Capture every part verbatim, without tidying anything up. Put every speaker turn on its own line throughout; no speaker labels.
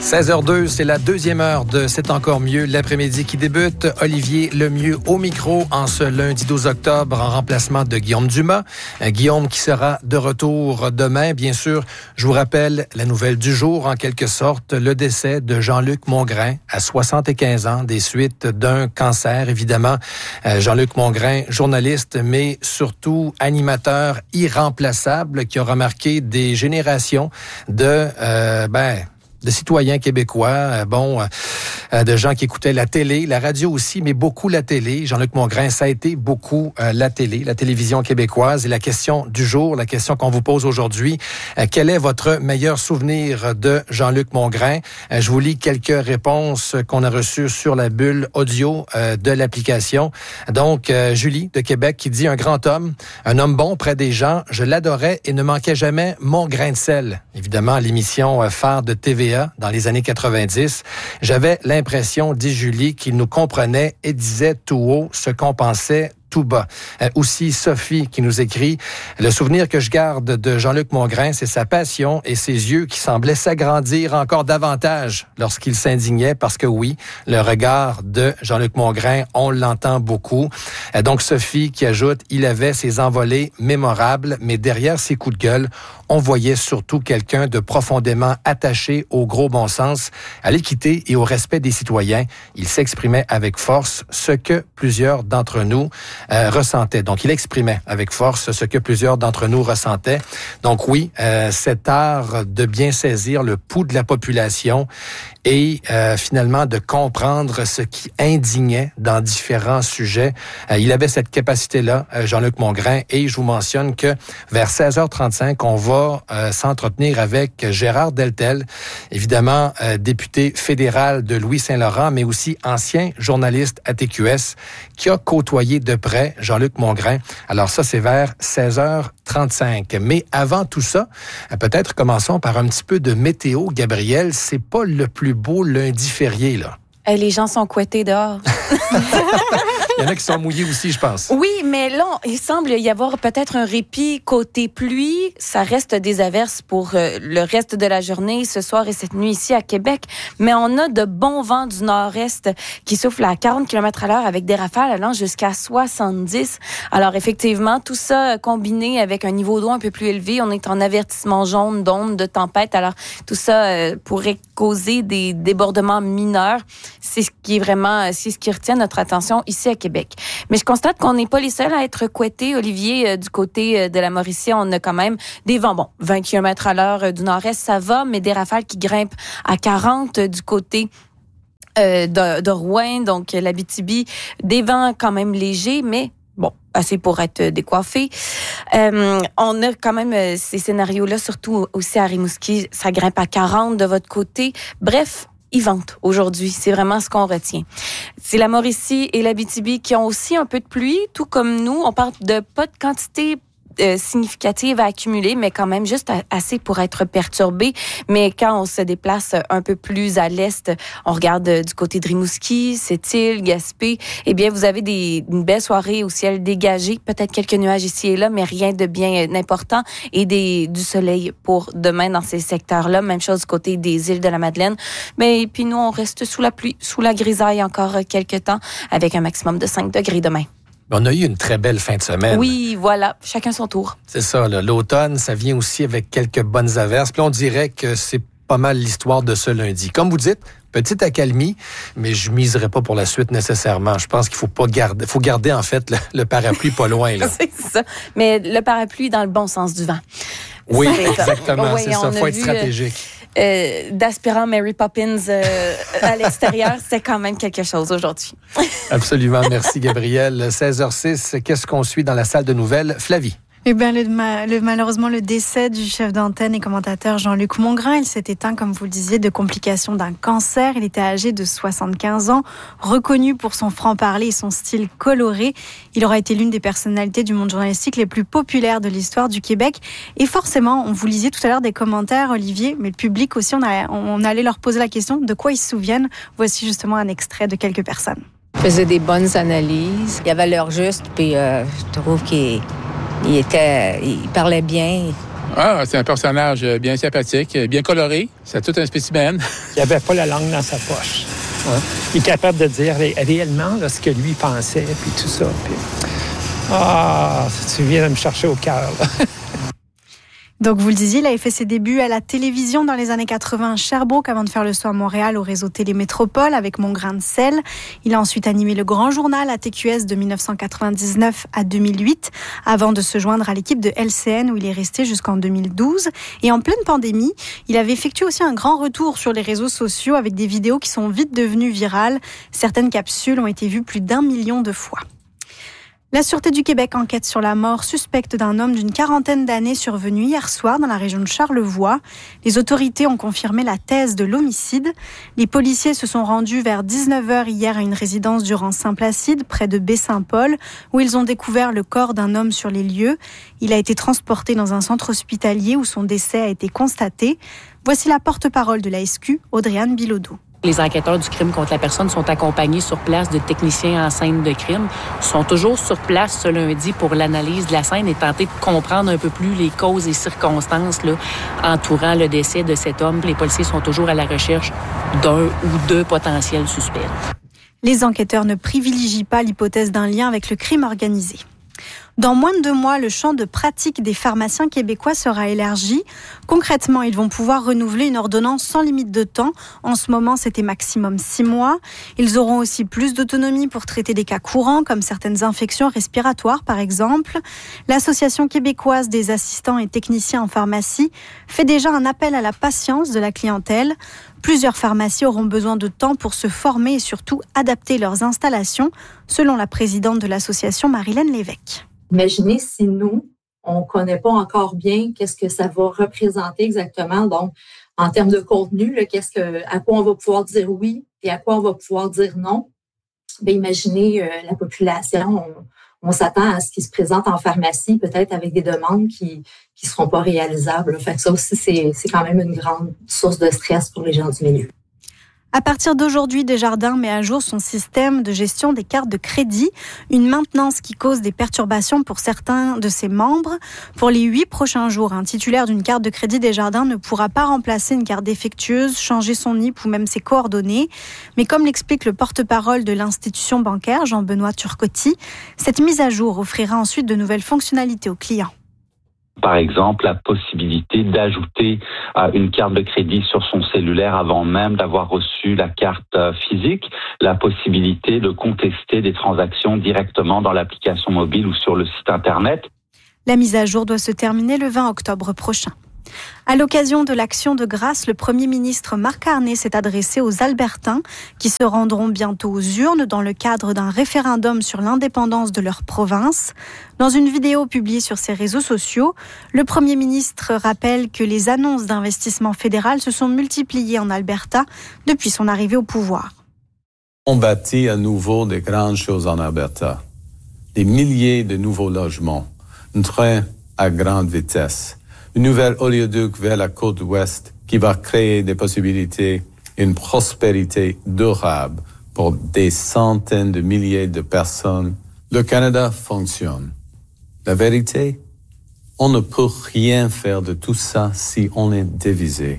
seize heures deux, c'est la deuxième heure de C'est encore mieux, l'après-midi qui débute. Olivier Lemieux au micro en ce lundi douze octobre en remplacement de Guillaume Dumas. Guillaume qui sera de retour demain. Bien sûr, je vous rappelle la nouvelle du jour, en quelque sorte, le décès de Jean-Luc Mongrain à soixante-quinze ans des suites d'un cancer, évidemment. Jean-Luc Mongrain, journaliste, mais surtout animateur irremplaçable qui aura marqué des générations de... Euh, ben, de citoyens québécois, euh, bon, euh, de gens qui écoutaient la télé, la radio aussi, mais beaucoup la télé. Jean-Luc Mongrain, ça a été beaucoup euh, la télé, la télévision québécoise. Et la question du jour, la question qu'on vous pose aujourd'hui, euh, quel est votre meilleur souvenir de Jean-Luc Mongrain? Euh, je vous lis quelques réponses qu'on a reçues sur la bulle audio euh, de l'application. Donc, euh, Julie de Québec qui dit « Un grand homme, un homme bon près des gens, je l'adorais et ne manquais jamais mon grain de sel. » Évidemment, l'émission euh, phare de T V A dans les années quatre-vingt-dix. J'avais l'impression, dit Julie, qu'il nous comprenait et disait tout haut ce qu'on pensait tout bas. Euh, aussi, Sophie qui nous écrit « Le souvenir que je garde de Jean-Luc Mongrain, c'est sa passion et ses yeux qui semblaient s'agrandir encore davantage lorsqu'il s'indignait parce que oui, le regard de Jean-Luc Mongrain, on l'entend beaucoup. Euh, donc, Sophie qui ajoute « Il avait ses envolées mémorables, mais derrière ses coups de gueule, on voyait surtout quelqu'un de profondément attaché au gros bon sens, à l'équité et au respect des citoyens. Il s'exprimait avec force ce que plusieurs d'entre nous euh, ressentaient. Donc, il exprimait avec force ce que plusieurs d'entre nous ressentaient. Donc oui, euh, cet art de bien saisir le pouls de la population et euh, finalement de comprendre ce qui indignait dans différents sujets. Euh, il avait cette capacité-là, euh, Jean-Luc Mongrain, et je vous mentionne que vers seize heures trente-cinq, on va euh, s'entretenir avec Gérard Deltel, évidemment euh, député fédéral de Louis-Saint-Laurent, mais aussi ancien journaliste à T Q S, qui a côtoyé de près Jean-Luc Mongrain. Alors ça, c'est vers seize heures trente-cinq. Mais avant tout ça, euh, peut-être commençons par un petit peu de météo. Gabriel, c'est pas le plus beau lundi férié, là.
Hey, les gens sont couettés dehors.
Il y en a qui sont mouillés aussi, je pense.
Oui, mais là, il semble y avoir peut-être un répit côté pluie. Ça reste des averses pour euh, le reste de la journée, ce soir et cette nuit ici à Québec. Mais on a de bons vents du nord-est qui soufflent à quarante kilomètres à l'heure avec des rafales allant jusqu'à soixante-dix. Alors, effectivement, tout ça combiné avec un niveau d'eau un peu plus élevé. On est en avertissement jaune d'onde, de tempête. Alors, tout ça euh, pourrait causer des débordements mineurs. C'est ce qui est vraiment, c'est ce qui retient notre attention ici à Québec. Mais je constate qu'on n'est pas les seuls à être couettés. Olivier, euh, du côté euh, de la Mauricie, on a quand même des vents, bon, vingt kilomètres à l'heure euh, du nord-est, ça va, mais des rafales qui grimpent à quarante euh, du côté euh, de, de Rouen, donc euh, l'Abitibi. Des vents quand même légers, mais bon, assez pour être décoiffé. Euh, on a quand même euh, ces scénarios-là, surtout aussi à Rimouski, ça grimpe à quarante de votre côté. Bref, ils ventent aujourd'hui. C'est vraiment ce qu'on retient. C'est la Mauricie et l'Abitibi qui ont aussi un peu de pluie, tout comme nous. On parle de pas de quantité euh, significative à accumuler, mais quand même juste à, assez pour être perturbé. Mais quand on se déplace un peu plus à l'est, on regarde euh, du côté de Rimouski, Sept-Îles, Gaspé, eh bien, vous avez des, une belle soirée au ciel dégagé. Peut-être quelques nuages ici et là, mais rien de bien euh, important. Et des, du soleil pour demain dans ces secteurs-là. Même chose du côté des îles de la Madeleine. Mais puis nous, on reste sous la pluie, sous la grisaille encore quelques temps, avec un maximum de cinq degrés demain.
On a eu une très belle fin de semaine.
Oui, voilà. Chacun son tour.
C'est ça, là. L'automne, ça vient aussi avec quelques bonnes averses. Puis on dirait que c'est pas mal l'histoire de ce lundi. Comme vous dites, petite accalmie, mais je miserai pas pour la suite nécessairement. Je pense qu'il faut pas garder, faut garder en fait le, le parapluie pas loin, là.
C'est ça. Mais le parapluie dans le bon sens du vent.
Oui, exactement. Oui, c'est ça. Faut être stratégique.
Euh, d'aspirant Mary Poppins euh, à l'extérieur, c'est quand même quelque chose aujourd'hui.
Absolument. Merci, Gabrielle. seize heures six, qu'est-ce qu'on suit dans la salle de nouvelles? Flavie.
Eh bien, le, le, malheureusement, le décès du chef d'antenne et commentateur Jean-Luc Mongrain, il s'est éteint, comme vous le disiez, de complications d'un cancer. Il était âgé de soixante-quinze ans, reconnu pour son franc-parler et son style coloré. Il aura été l'une des personnalités du monde journalistique les plus populaires de l'histoire du Québec. Et forcément, on vous lisait tout à l'heure des commentaires, Olivier, mais le public aussi, on, a, on allait leur poser la question de quoi ils se souviennent. Voici justement un extrait de quelques personnes.
Ils faisaient des bonnes analyses. Il y avait l'heure juste, puis euh, je trouve qu'il... Il était, il parlait bien.
Ah, c'est un personnage bien sympathique, bien coloré. C'est tout un spécimen.
Il n'avait pas la langue dans sa poche. Hein? Il est capable de dire ré- réellement là, ce que lui pensait, puis tout ça. Puis... Ah, tu viens de me chercher au cœur.
Donc, vous le disiez, il avait fait ses débuts à la télévision dans les années quatre-vingts à Sherbrooke avant de faire le saut à Montréal au réseau Télémétropole avec Mon grain de sel. Il a ensuite animé le Grand Journal à T Q S de dix-neuf cent quatre-vingt-dix-neuf à deux mille huit avant de se joindre à l'équipe de L C N où il est resté jusqu'en deux mille douze. Et en pleine pandémie, il avait effectué aussi un grand retour sur les réseaux sociaux avec des vidéos qui sont vite devenues virales. Certaines capsules ont été vues plus d'un million de fois. La Sûreté du Québec enquête sur la mort suspecte d'un homme d'une quarantaine d'années survenu hier soir dans la région de Charlevoix. Les autorités ont confirmé la thèse de l'homicide. Les policiers se sont rendus vers dix-neuf heures hier à une résidence du rang Saint-Placide, près de Baie-Saint-Paul, où ils ont découvert le corps d'un homme sur les lieux. Il a été transporté dans un centre hospitalier où son décès a été constaté. Voici la porte-parole de la S Q, Audrey-Anne Bilodeau.
Les enquêteurs du crime contre la personne sont accompagnés sur place de techniciens en scène de crime. Ils sont toujours sur place ce lundi pour l'analyse de la scène et tenter de comprendre un peu plus les causes et circonstances là, entourant le décès de cet homme. Les policiers sont toujours à la recherche d'un ou deux potentiels suspects.
Les enquêteurs ne privilégient pas l'hypothèse d'un lien avec le crime organisé. Dans moins de deux mois, le champ de pratique des pharmaciens québécois sera élargi. Concrètement, ils vont pouvoir renouveler une ordonnance sans limite de temps. En ce moment, c'était maximum six mois. Ils auront aussi plus d'autonomie pour traiter des cas courants, comme certaines infections respiratoires, par exemple. L'Association québécoise des assistants et techniciens en pharmacie fait déjà un appel à la patience de la clientèle. Plusieurs pharmacies auront besoin de temps pour se former et surtout adapter leurs installations, selon la présidente de l'association, Marilène Lévesque.
Imaginez si nous, on ne connaît pas encore bien qu'est-ce que ça va représenter exactement. Donc, en termes de contenu, là, qu'est-ce que, à quoi on va pouvoir dire oui et à quoi on va pouvoir dire non. Bien, imaginez euh, la population, on, on s'attend à ce qu'ils se présentent en pharmacie, peut-être avec des demandes qui qui seront pas réalisables. Fait que ça aussi, c'est, c'est quand même une grande source de stress pour les gens du milieu.
À partir d'aujourd'hui, Desjardins met à jour son système de gestion des cartes de crédit, une maintenance qui cause des perturbations pour certains de ses membres. Pour les huit prochains jours, un titulaire d'une carte de crédit Desjardins ne pourra pas remplacer une carte défectueuse, changer son N I P ou même ses coordonnées. Mais comme l'explique le porte-parole de l'institution bancaire, Jean-Benoît Turcotti, cette mise à jour offrira ensuite de nouvelles fonctionnalités aux clients.
Par exemple, la possibilité d'ajouter euh, une carte de crédit sur son cellulaire avant même d'avoir reçu la carte euh, physique, la possibilité de contester des transactions directement dans l'application mobile ou sur le site Internet.
La mise à jour doit se terminer le vingt octobre prochain. À l'occasion de l'Action de grâce, le Premier ministre Marc Carney s'est adressé aux Albertains qui se rendront bientôt aux urnes dans le cadre d'un référendum sur l'indépendance de leur province. Dans une vidéo publiée sur ses réseaux sociaux, le Premier ministre rappelle que les annonces d'investissement fédéral se sont multipliées en Alberta depuis son arrivée au pouvoir.
On bâtit à nouveau de grandes choses en Alberta. Des milliers de nouveaux logements, un train à grande vitesse, une nouvelle oléoduc vers la côte ouest qui va créer des possibilités, une prospérité durable pour des centaines de milliers de personnes. Le Canada fonctionne. La vérité, on ne peut rien faire de tout ça si on est divisé.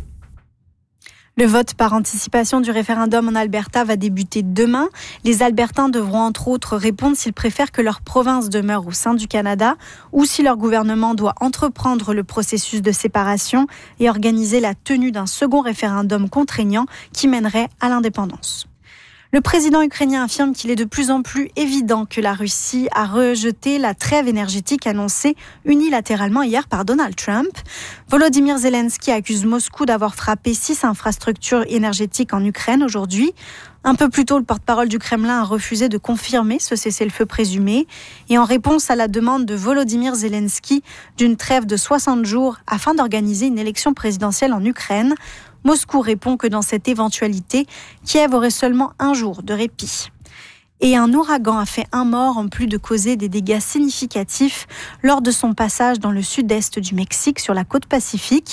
Le vote par anticipation du référendum en Alberta va débuter demain. Les Albertains devront entre autres répondre s'ils préfèrent que leur province demeure au sein du Canada ou si leur gouvernement doit entreprendre le processus de séparation et organiser la tenue d'un second référendum contraignant qui mènerait à l'indépendance. Le président ukrainien affirme qu'il est de plus en plus évident que la Russie a rejeté la trêve énergétique annoncée unilatéralement hier par Donald Trump. Volodymyr Zelensky accuse Moscou d'avoir frappé six infrastructures énergétiques en Ukraine aujourd'hui. Un peu plus tôt, le porte-parole du Kremlin a refusé de confirmer ce cessez-le-feu présumé. Et en réponse à la demande de Volodymyr Zelensky d'une trêve de soixante jours afin d'organiser une élection présidentielle en Ukraine, Moscou répond que dans cette éventualité, Kiev aurait seulement un jour de répit. Et un ouragan a fait un mort en plus de causer des dégâts significatifs lors de son passage dans le sud-est du Mexique sur la côte pacifique.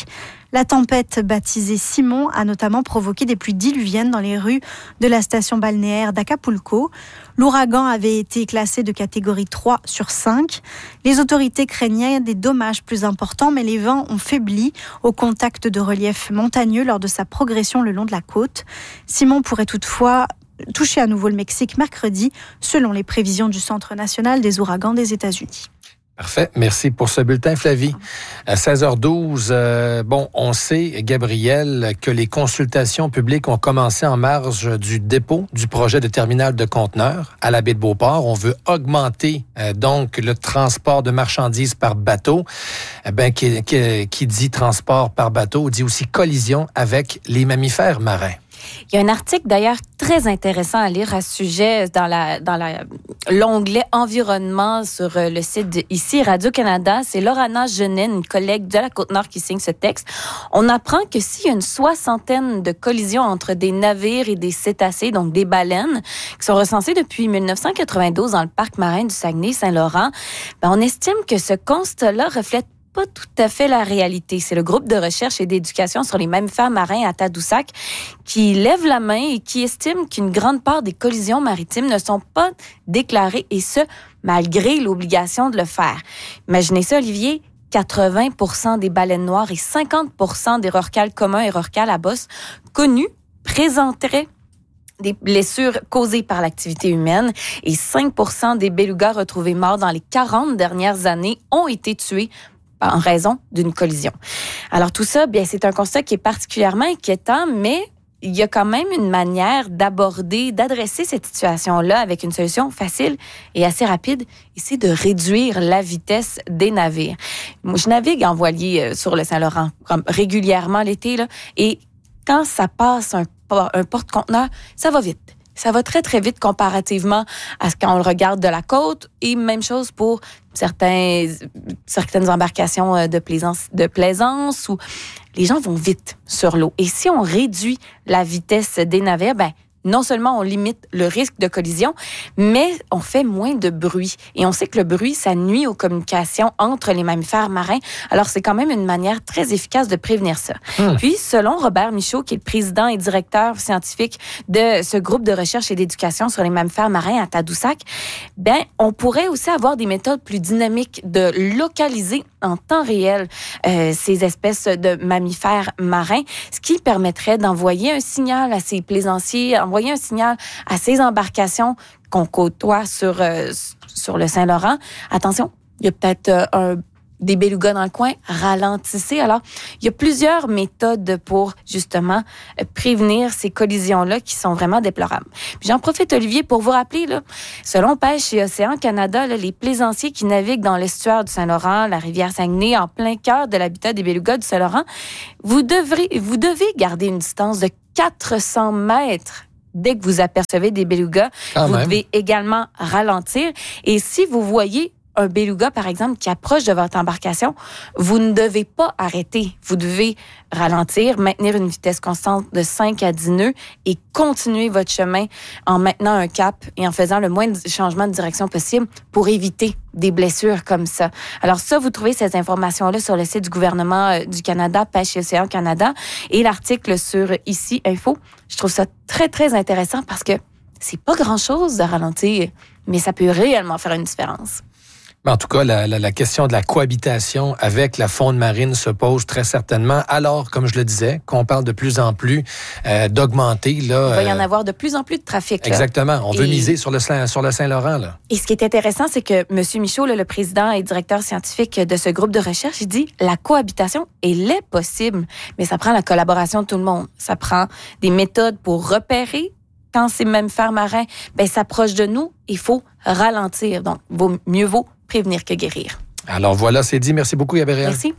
La tempête baptisée Simon a notamment provoqué des pluies diluviennes dans les rues de la station balnéaire d'Acapulco. L'ouragan avait été classé de catégorie trois sur cinq. Les autorités craignaient des dommages plus importants, mais les vents ont faibli au contact de reliefs montagneux lors de sa progression le long de la côte. Simon pourrait toutefois toucher à nouveau le Mexique mercredi, selon les prévisions du Centre national des ouragans des États-Unis.
Parfait. Merci pour ce bulletin, Flavie. À seize heures douze, euh, bon, on sait, Gabriel, que les consultations publiques ont commencé en marge du dépôt du projet de terminal de conteneurs à la baie de Beauport. On veut augmenter euh, donc le transport de marchandises par bateau. Eh ben, qui, qui, qui dit transport par bateau dit aussi collision avec les mammifères marins.
Il y a un article d'ailleurs très intéressant à lire à ce sujet dans la dans la l'onglet environnement sur le site de ici Radio-Canada. C'est Lorana Genet, une collègue de la Côte-Nord, qui signe ce texte. On apprend que s'il y a une soixantaine de collisions entre des navires et des cétacés, donc des baleines, qui sont recensées depuis dix-neuf cent quatre-vingt-douze dans le parc marin du Saguenay-Saint-Laurent, ben on estime que ce constat-là reflète pas tout à fait la réalité. C'est le groupe de recherche et d'éducation sur les mammifères marins à Tadoussac qui lève la main et qui estime qu'une grande part des collisions maritimes ne sont pas déclarées, et ce, malgré l'obligation de le faire. Imaginez ça, Olivier, quatre-vingts pour cent des baleines noires et cinquante pour cent des rorquals communs et rorquals à bosse connus présenteraient des blessures causées par l'activité humaine, et cinq pour cent des belugas retrouvés morts dans les quarante dernières années ont été tués en raison d'une collision. Alors tout ça, bien, c'est un constat qui est particulièrement inquiétant, mais il y a quand même une manière d'aborder, d'adresser cette situation-là avec une solution facile et assez rapide, et c'est de réduire la vitesse des navires. Moi, je navigue en voilier sur le Saint-Laurent comme régulièrement l'été, là, et quand ça passe un, un porte-conteneur, ça va vite. Ça va très, très vite comparativement à ce qu'on le regarde de la côte, et même chose pour certains, certaines embarcations de plaisance, de plaisance où les gens vont vite sur l'eau. Et si on réduit la vitesse des navires, ben, non seulement on limite le risque de collision, mais on fait moins de bruit. Et on sait que le bruit, ça nuit aux communications entre les mammifères marins. Alors, c'est quand même une manière très efficace de prévenir ça. Mmh. Puis, selon Robert Michaud, qui est le président et directeur scientifique de ce groupe de recherche et d'éducation sur les mammifères marins à Tadoussac, ben, on pourrait aussi avoir des méthodes plus dynamiques de localiser en temps réel euh, ces espèces de mammifères marins, ce qui permettrait d'envoyer un signal à ces plaisanciers, envoyer un signal à ces embarcations qu'on côtoie sur, euh, sur le Saint-Laurent. Attention, il y a peut-être euh, un des belugas dans le coin, ralentissez. Alors, il y a plusieurs méthodes pour, justement, prévenir ces collisions-là qui sont vraiment déplorables. Puis j'en profite, Olivier, pour vous rappeler, là, selon Pêche et Océan Canada, là, les plaisanciers qui naviguent dans l'estuaire du Saint-Laurent, la rivière Saguenay, en plein cœur de l'habitat des belugas du Saint-Laurent, vous devrez, vous devez garder une distance de quatre cents mètres dès que vous apercevez des belugas. Quand vous même. Devez également ralentir. Et si vous voyez un beluga, par exemple, qui approche de votre embarcation, vous ne devez pas arrêter. Vous devez ralentir, maintenir une vitesse constante de cinq à dix nœuds et continuer votre chemin en maintenant un cap et en faisant le moins de changements de direction possible pour éviter des blessures comme ça. Alors ça, vous trouvez ces informations-là sur le site du gouvernement du Canada, Pêche et Océan Canada, et l'article sur Ici Info. Je trouve ça très, très intéressant parce que c'est pas grand-chose de ralentir, mais ça peut réellement faire une différence.
En tout cas, la, la, la question de la cohabitation avec la faune marine se pose très certainement. Alors, comme je le disais, qu'on parle de plus en plus euh, d'augmenter. Là,
Il va y en avoir de plus en plus de trafic. Là.
Exactement. On et, veut miser sur le, sur le Saint-Laurent. Là.
Et ce qui est intéressant, c'est que M. Michaud, là, le président et directeur scientifique de ce groupe de recherche, il dit la cohabitation, elle est possible, mais ça prend la collaboration de tout le monde. Ça prend des méthodes pour repérer. Quand ces mammifères marins ben, s'approchent de nous, il faut ralentir. Donc, vaut, mieux vaut prévenir que guérir.
Alors voilà, c'est dit. Merci beaucoup, Gabriel.
Merci.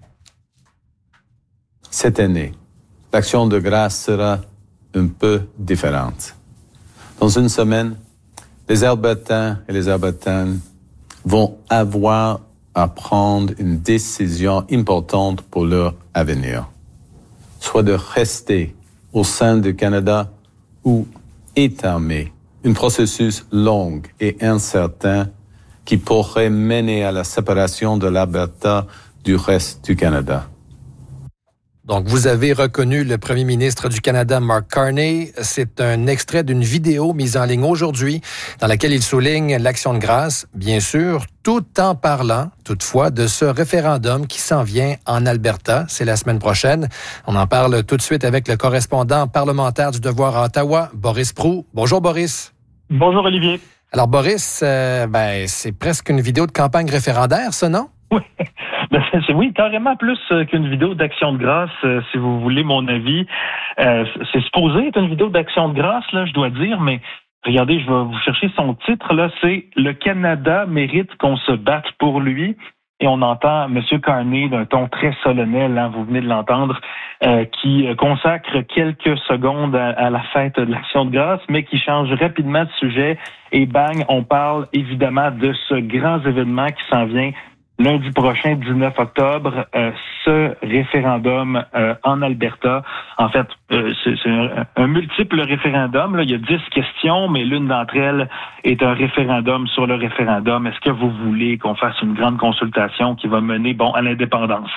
Cette année, l'action de grâce sera un peu différente. Dans une semaine, les Albertains et les Albertaines vont avoir à prendre une décision importante pour leur avenir, soit de rester au sein du Canada ou entamer un processus long et incertain qui pourrait mener à la séparation de l'Alberta du reste du Canada.
Donc, vous avez reconnu le premier ministre du Canada, Mark Carney. C'est un extrait d'une vidéo mise en ligne aujourd'hui dans laquelle il souligne l'action de grâce, bien sûr, tout en parlant, toutefois, de ce référendum qui s'en vient en Alberta. C'est la semaine prochaine. On en parle tout de suite avec le correspondant parlementaire du Devoir à Ottawa, Boris Proulx. Bonjour, Boris.
Bonjour, Olivier.
Alors, Boris, euh, ben, c'est presque une vidéo de campagne référendaire, ça, non?
Oui. Ben, c'est, oui, carrément plus qu'une vidéo d'action de grâce, euh, si vous voulez mon avis. Euh, c'est supposé être une vidéo d'action de grâce, là, je dois dire, mais regardez, je vais vous chercher son titre, là, c'est « Le Canada mérite qu'on se batte pour lui ». Et on entend M. Carney d'un ton très solennel, hein, vous venez de l'entendre, euh, qui consacre quelques secondes à, à la fête de l'Action de grâce, mais qui change rapidement de sujet. Et bang, on parle évidemment de ce grand événement qui s'en vient lundi prochain, dix-neuf octobre, euh, ce référendum euh, en Alberta. En fait, euh, c'est, c'est un, un multiple référendum. Là. Il y a dix questions, mais l'une d'entre elles est un référendum sur le référendum. Est-ce que vous voulez qu'on fasse une grande consultation qui va mener, bon, à l'indépendance?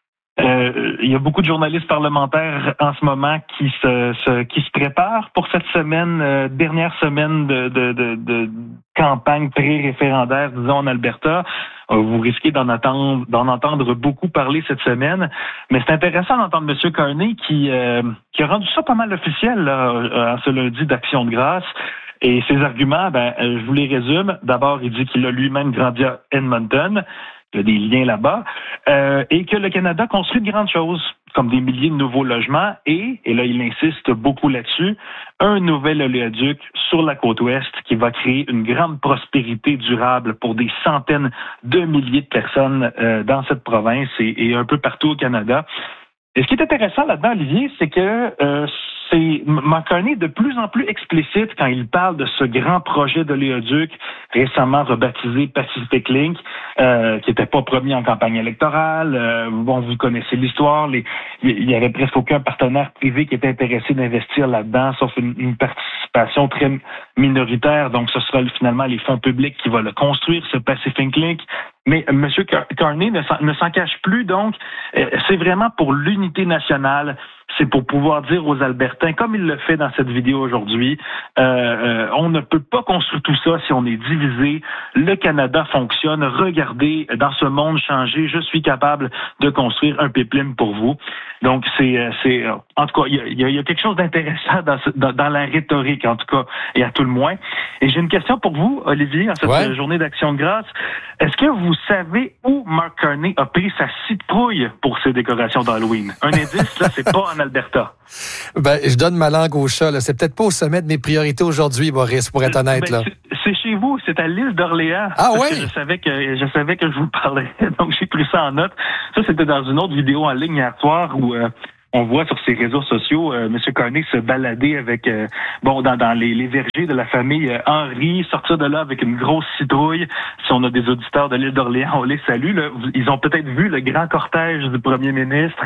Euh, il y a beaucoup de journalistes parlementaires en ce moment qui se, se qui se préparent pour cette semaine, euh, dernière semaine de, de, de, de campagne pré-référendaire, disons, en Alberta. Euh, vous risquez d'en attendre, d'en entendre beaucoup parler cette semaine. Mais c'est intéressant d'entendre M. Carney qui, euh, qui a rendu ça pas mal officiel là, en ce lundi d'Action de grâce. Et ses arguments, ben, je vous les résume. D'abord, il dit qu'il a lui-même grandi à Edmonton. Il y a des liens là-bas, euh, et que le Canada construit de grandes choses, comme des milliers de nouveaux logements, et, et là, il insiste beaucoup là-dessus, un nouvel oléoduc sur la côte ouest qui va créer une grande prospérité durable pour des centaines de milliers de personnes euh, dans cette province et, et un peu partout au Canada. Et ce qui est intéressant là-dedans, Olivier, c'est que euh, c'est Mark Carney est de plus en plus explicite quand il parle de ce grand projet d'oléoduc récemment rebaptisé Pacific Link, euh, qui n'était pas promis en campagne électorale. Euh, bon, vous connaissez l'histoire. Les, il y avait presque aucun partenaire privé qui était intéressé d'investir là-dedans, sauf une, une participation très minoritaire. Donc, ce sera finalement les fonds publics qui vont le construire, ce Pacific Link. Mais M. Carney ne s'en, ne s'en cache plus, donc euh, c'est vraiment pour l'unité nationale, c'est pour pouvoir dire aux Albertains, comme il le fait dans cette vidéo aujourd'hui, euh, euh, on ne peut pas construire tout ça si on est divisé. Le Canada fonctionne. Regardez, dans ce monde changé, je suis capable de construire un pipeline pour vous. Donc, c'est, c'est en tout cas, il y a, il y a quelque chose d'intéressant dans, ce, dans, dans la rhétorique, en tout cas, et à tout le moins. Et j'ai une question pour vous, Olivier, en cette ouais. journée d'Action de grâce. Est-ce que vous savez où Mark Carney a pris sa citrouille pour ses décorations d'Halloween? Un indice, là, c'est pas en Alberta.
Ben, je donne ma langue au chat, là. C'est peut-être pas au sommet de mes priorités aujourd'hui, Boris, pour être honnête,
ben,
là.
C'est, c'est chez vous, c'est à l'île d'Orléans.
Ah oui?
Je savais que, je savais que je vous parlais, donc j'ai pris ça en note. Ça, c'était dans une autre vidéo en ligne hier soir où, euh, on voit sur ses réseaux sociaux euh, M. Carney se balader avec, euh, bon, dans, dans les, les vergers de la famille euh, Henry, sortir de là avec une grosse citrouille. Si on a des auditeurs de l'île d'Orléans, on les salue. Là. Ils ont peut-être vu le grand cortège du premier ministre.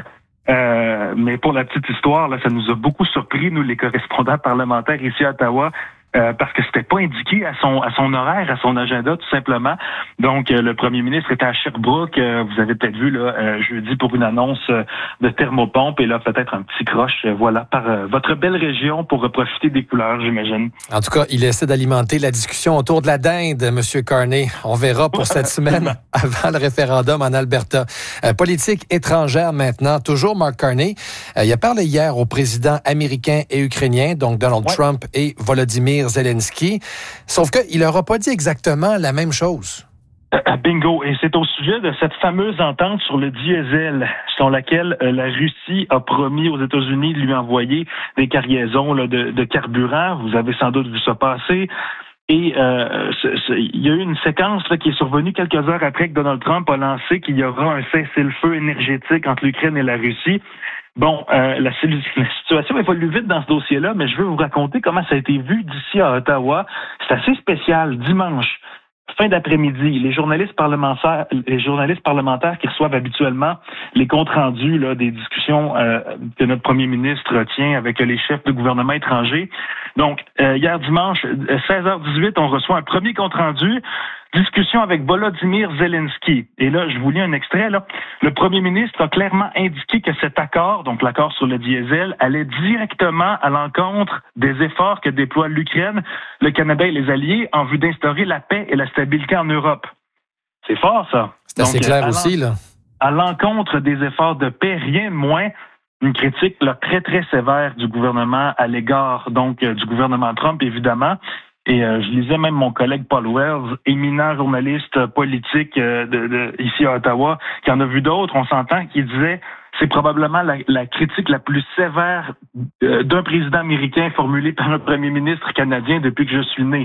Euh, mais pour la petite histoire, là, ça nous a beaucoup surpris, nous, les correspondants parlementaires ici à Ottawa. Euh, parce que c'était pas indiqué à son à son horaire, à son agenda, tout simplement. Donc, euh, le premier ministre était à Sherbrooke. Euh, vous avez peut-être vu là euh, jeudi pour une annonce euh, de thermopompe et là peut-être un petit croche, euh, voilà, par euh, votre belle région pour euh, profiter des couleurs, j'imagine.
En tout cas, il essaie d'alimenter la discussion autour de la dinde, M. Carney. On verra pour cette semaine avant le référendum en Alberta. Euh, politique étrangère maintenant, toujours Mark Carney. Euh, il a parlé hier aux présidents américains et ukrainiens, donc Donald ouais. Trump et Volodymyr Zelensky, sauf qu'il leur a pas dit exactement la même chose.
Euh, bingo, et c'est au sujet de cette fameuse entente sur le diesel, selon laquelle euh, la Russie a promis aux États-Unis de lui envoyer des cargaisons là, de, de carburant. Vous avez sans doute vu ça passer. Et euh, il y a eu une séquence là, qui est survenue quelques heures après que Donald Trump a lancé qu'il y aura un cessez-le-feu énergétique entre l'Ukraine et la Russie. Bon, euh, la, la situation évolue vite dans ce dossier-là, mais je veux vous raconter comment ça a été vu d'ici à Ottawa. C'est assez spécial. Dimanche, fin d'après-midi, les journalistes parlementaires, les journalistes parlementaires qui reçoivent habituellement les comptes rendus là, des discussions euh, que notre premier ministre tient avec les chefs de gouvernement étrangers. Donc, euh, hier dimanche, seize heures dix-huit, on reçoit un premier compte rendu Discussion avec Volodymyr Zelensky. Et là, je vous lis un extrait. Là. Le premier ministre a clairement indiqué que cet accord, donc l'accord sur le diesel, allait directement à l'encontre des efforts que déploie l'Ukraine, le Canada et les alliés en vue d'instaurer la paix et la stabilité en Europe. C'est fort, ça.
C'est assez donc, clair aussi, là.
À l'encontre des efforts de paix, rien de moins. Une critique là, très, très sévère du gouvernement à l'égard donc euh, du gouvernement Trump, évidemment. Et euh, je lisais même mon collègue Paul Wells, éminent journaliste politique euh, de, de, ici à Ottawa, qui en a vu d'autres, on s'entend, qui disait c'est probablement la, la critique la plus sévère euh, d'un président américain formulée par un premier ministre canadien depuis que je suis né.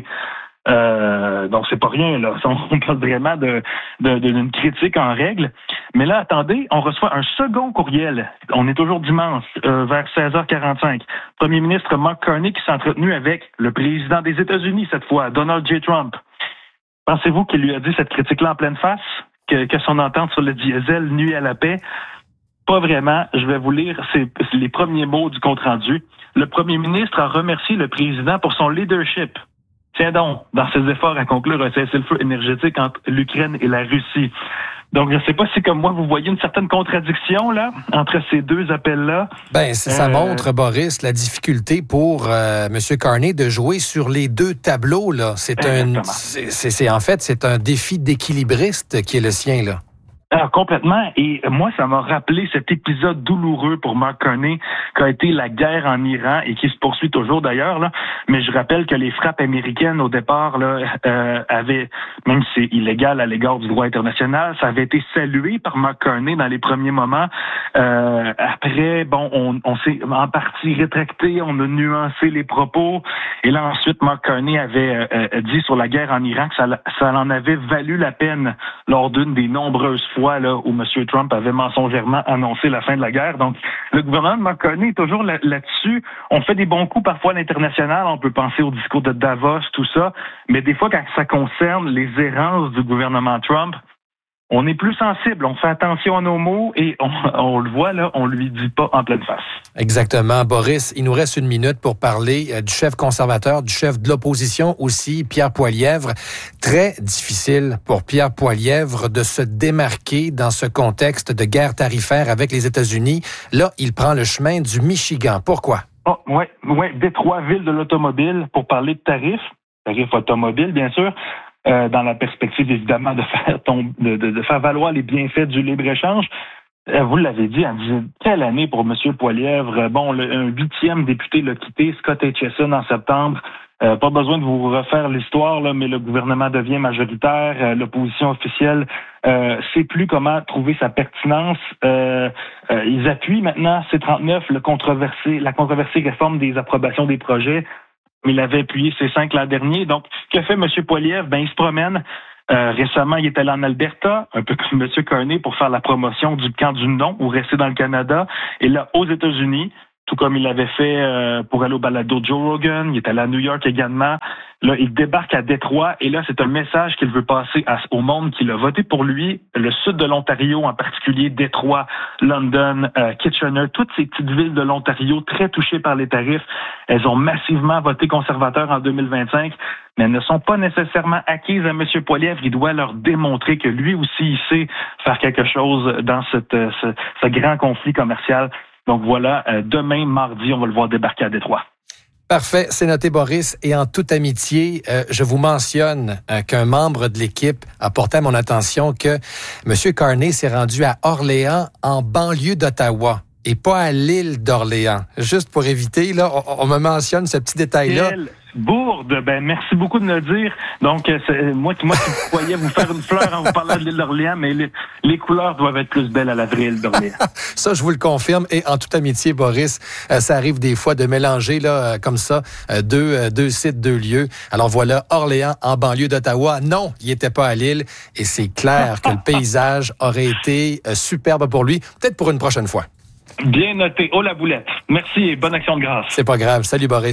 Euh, donc c'est pas rien là, on parle vraiment de, de, d'une critique en règle. Mais là, attendez, on reçoit un second courriel. On est toujours dimanche, euh, vers seize heures quarante-cinq. Premier ministre Mark Carney qui s'est entretenu avec le président des États-Unis cette fois, Donald J. Trump. Pensez-vous qu'il lui a dit cette critique-là en pleine face, que, que son entente sur le diesel nuit à la paix? Pas vraiment. Je vais vous lire c'est, c'est les premiers mots du compte-rendu. Le premier ministre a remercié le président pour son leadership. Tiens donc, dans ses efforts à conclure un cessez-le-feu énergétique entre l'Ukraine et la Russie. Donc, je ne sais pas si, comme moi, vous voyez une certaine contradiction là entre ces deux appels-là.
Ben, ça euh... montre, Boris, la difficulté pour euh, M. Carney de jouer sur les deux tableaux. Là. C'est un, c'est, c'est, c'est en fait, c'est un défi d'équilibriste qui est le sien là.
Alors, complètement. Et moi, ça m'a rappelé cet épisode douloureux pour Mark Carney, qui a été la guerre en Iran et qui se poursuit toujours d'ailleurs. Là. Mais je rappelle que les frappes américaines, au départ, là, euh, avaient, même si c'est illégal à l'égard du droit international, ça avait été salué par Mark Carney dans les premiers moments. Euh, après, bon, on, on s'est en partie rétracté, on a nuancé les propos. Et là, ensuite, Mark Carney avait euh, dit sur la guerre en Iran que ça, ça en avait valu la peine lors d'une des nombreuses fois là, où M. Trump avait mensongèrement annoncé la fin de la guerre. Donc, le gouvernement de Mark Carney est toujours là, là-dessus. On fait des bons coups parfois à l'international. On peut penser au discours de Davos, tout ça. Mais des fois, quand ça concerne les errances du gouvernement Trump, on est plus sensible, on fait attention à nos mots et on, on le voit, là, on lui dit pas en pleine face.
Exactement. Boris, il nous reste une minute pour parler euh, du chef conservateur, du chef de l'opposition aussi, Pierre Poilievre. Très difficile pour Pierre Poilievre de se démarquer dans ce contexte de guerre tarifaire avec les États-Unis. Là, il prend le chemin du Michigan. Pourquoi?
Oh, ouais, ouais, Détroit, ville de l'automobile, pour parler de tarifs, tarifs automobiles, bien sûr. Euh, dans la perspective, évidemment, de faire tomber, de, de, de faire valoir les bienfaits du libre-échange. Euh, vous l'avez dit, en quelle année pour M. Poilievre? Bon, le, un huitième député l'a quitté, Scott Aitchison, en septembre. Euh, pas besoin de vous refaire l'histoire, là, mais le gouvernement devient majoritaire. Euh, l'opposition officielle euh, sait plus comment trouver sa pertinence. Euh, euh, ils appuient maintenant C trente-neuf, le controversé, la controversée réforme des approbations des projets. Il avait appuyé C cinq l'an dernier. Donc, que fait M. Poilievre? Ben, il se promène. Euh, récemment, il est allé en Alberta, un peu comme M. Carney, pour faire la promotion du camp du non ou rester dans le Canada. Et là, aux États-Unis, tout comme il l'avait fait euh, pour aller au balado Joe Rogan, il est allé à New York également. Là, il débarque à Détroit et là, c'est un message qu'il veut passer à, au monde qui l'a voté pour lui. Le sud de l'Ontario, en particulier Détroit, London, euh, Kitchener, toutes ces petites villes de l'Ontario très touchées par les tarifs, elles ont massivement voté conservateur en deux mille vingt-cinq, mais elles ne sont pas nécessairement acquises à M. Poilievre. Il doit leur démontrer que lui aussi, il sait faire quelque chose dans cette, ce, ce grand conflit commercial. Donc voilà, euh, demain, mardi, on va le voir débarquer à Détroit.
Parfait, c'est noté, Boris. Et en toute amitié, euh, je vous mentionne euh, qu'un membre de l'équipe a porté à mon attention que M. Carney s'est rendu à Orléans, en banlieue d'Ottawa, et pas à l'île d'Orléans. Juste pour éviter, là, on, on me mentionne ce petit détail-là.
Quelle bourde! Ben, merci beaucoup de me le dire. Donc, c'est, moi, moi qui croyais vous faire une fleur en vous parlant de l'île d'Orléans, mais les, les couleurs doivent être plus belles à la vraie île d'Orléans.
Ça, je vous le confirme. Et en toute amitié, Boris, euh, ça arrive des fois de mélanger, là, euh, comme ça, euh, deux, euh, deux sites, deux lieux. Alors voilà, Orléans, en banlieue d'Ottawa. Non, il n'était pas à l'île. Et c'est clair que le paysage aurait été euh, superbe pour lui. Peut-être pour une prochaine fois.
Bien noté. Oh, la boulette. Merci et bonne action de grâce.
C'est pas grave. Salut, Boris.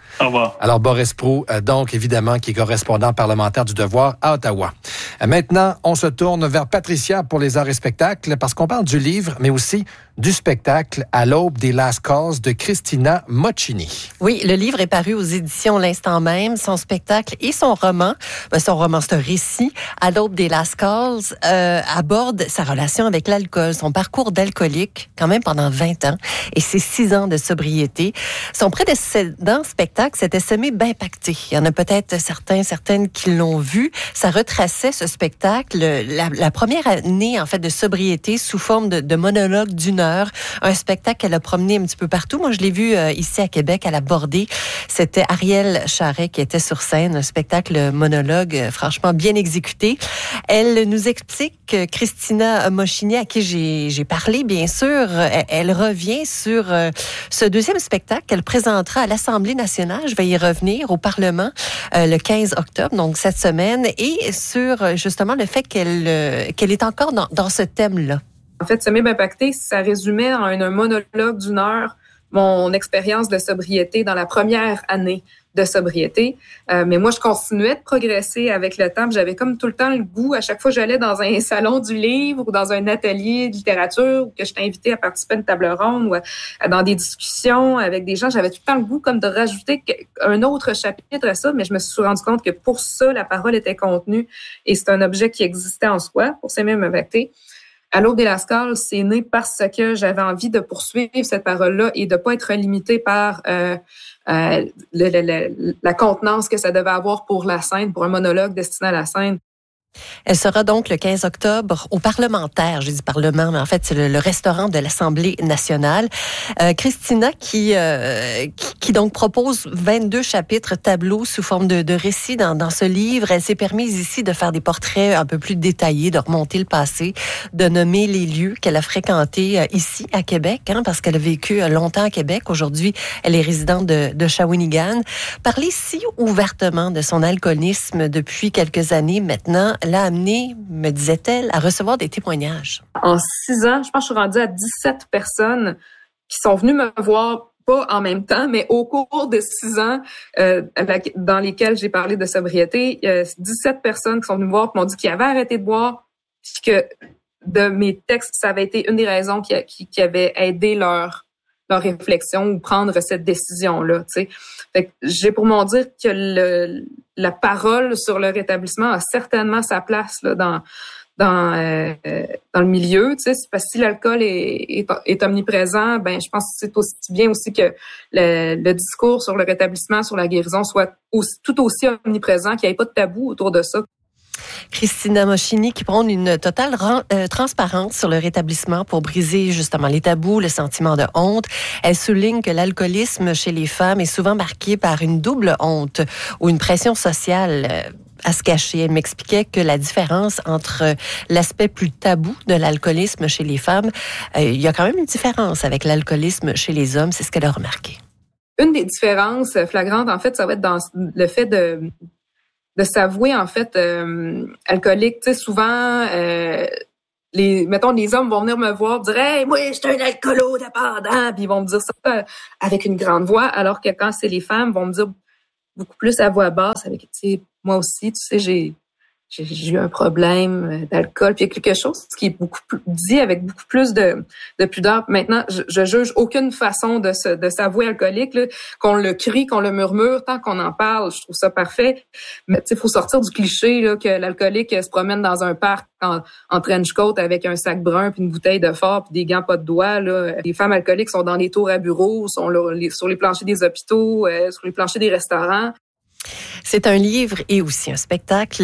Au revoir.
Alors, Boris Proulx, euh, donc, évidemment, qui est correspondant parlementaire du Devoir à Ottawa. Euh, maintenant, on se tourne vers Patricia pour les arts et spectacles, parce qu'on parle du livre, mais aussi du spectacle À l'aube des Last Calls de Christina Moccini.
Oui, le livre est paru aux éditions L'Instant même. Son spectacle et son roman, ben son roman, c'est un récit, À l'aube des Last Calls, euh, aborde sa relation avec l'alcool, son parcours d'alcoolique, quand même pendant vingt ans, et ses six ans de sobriété. Son précédent spectacle s'était semé d'impacté. Il y en a peut-être certains, certaines qui l'ont vu. Ça retraçait ce spectacle, la, la première année, en fait, de sobriété sous forme de, de monologue d'une heure. Un spectacle qu'elle a promené un petit peu partout. Moi, je l'ai vu euh, ici à Québec, à la Bordée. C'était Ariel Charret qui était sur scène. Un spectacle monologue, euh, franchement bien exécuté. Elle nous explique que Christina Moccini, à qui j'ai, j'ai parlé, bien sûr, elle, elle revient sur euh, ce deuxième spectacle qu'elle présentera à l'Assemblée nationale. Je vais y revenir au Parlement euh, le quinze octobre, donc cette semaine, et sur justement le fait qu'elle, euh, qu'elle est encore dans, dans ce thème-là.
En fait, Semé impacté, ça résumait en un monologue d'une heure mon expérience de sobriété dans la première année de sobriété. Euh, mais moi, je continuais de progresser avec le temps. J'avais comme tout le temps le goût, à chaque fois que j'allais dans un salon du livre ou dans un atelier de littérature ou que j'étais invitée à participer à une table ronde ou à, à, dans des discussions avec des gens, j'avais tout le temps le goût comme de rajouter un autre chapitre à ça, mais je me suis rendu compte que pour ça, la parole était contenue et c'est un objet qui existait en soi pour Semé impacté. À l'aube des Last Calls, c'est né parce que j'avais envie de poursuivre cette parole-là et de pas être limitée par euh, euh, le, le, le, la contenance que ça devait avoir pour la scène, pour un monologue destiné à la scène.
Elle sera donc le quinze octobre au parlementaire, je dis parlement, mais en fait c'est le, le restaurant de l'Assemblée nationale. Euh, Christina qui, euh, qui qui donc propose vingt-deux chapitres tableaux sous forme de, de récits dans, dans ce livre. Elle s'est permise ici de faire des portraits un peu plus détaillés, de remonter le passé, de nommer les lieux qu'elle a fréquentés ici à Québec, hein, parce qu'elle a vécu longtemps à Québec. Aujourd'hui, elle est résidente de, de Shawinigan. Parler si ouvertement de son alcoolisme depuis quelques années maintenant l'a amenée, me disait-elle, à recevoir des témoignages.
En six ans, je pense que je suis rendue à dix-sept personnes qui sont venues me voir, pas en même temps, mais au cours de six ans euh, dans lesquels j'ai parlé de sobriété. Euh, dix-sept personnes qui sont venues me voir et m'ont dit qu'ils avaient arrêté de boire, puis que de mes textes, ça avait été une des raisons qui, qui, qui avait aidé leur leur réflexion ou prendre cette décision-là, tu sais. Fait que j'ai pour m'en dire que le, la parole sur le rétablissement a certainement sa place là, dans dans euh, dans le milieu, tu sais. Parce que si l'alcool est, est est omniprésent, ben je pense que c'est aussi bien aussi que le, le discours sur le rétablissement, sur la guérison soit aussi, tout aussi omniprésent, qu'il n'y ait pas de tabou autour de ça.
Christina Moccini qui prône une totale ran- euh, transparence sur le rétablissement pour briser justement les tabous, le sentiment de honte. Elle souligne que l'alcoolisme chez les femmes est souvent marqué par une double honte ou une pression sociale euh, à se cacher. Elle m'expliquait que la différence entre l'aspect plus tabou de l'alcoolisme chez les femmes, euh, il y a quand même une différence avec l'alcoolisme chez les hommes, c'est ce qu'elle a remarqué.
Une des différences flagrantes, en fait, ça va être dans le fait de de s'avouer en fait euh, alcoolique. Tu sais, souvent euh, les mettons les hommes vont venir me voir dire hey, moi je suis un alcoolo dépendant, puis ils vont me dire ça avec une grande voix, alors que quand c'est les femmes vont me dire beaucoup plus à voix basse avec tu sais moi aussi tu sais j'ai j'ai, j'ai eu un problème d'alcool, puis il y a quelque chose qui est beaucoup plus dit avec beaucoup plus de, de pudeur. Maintenant, je, je juge aucune façon de se, de s'avouer alcoolique, là, qu'on le crie, qu'on le murmure, tant qu'on en parle, je trouve ça parfait. Mais tu sais, faut sortir du cliché là, que l'alcoolique se promène dans un parc en, en trench coat avec un sac brun puis une bouteille de fort puis des gants pas de doigts. Là. Les femmes alcooliques sont dans les tours à bureaux, sont là, les, sur les planchers des hôpitaux, euh, sur les planchers des restaurants.
C'est un livre et aussi un spectacle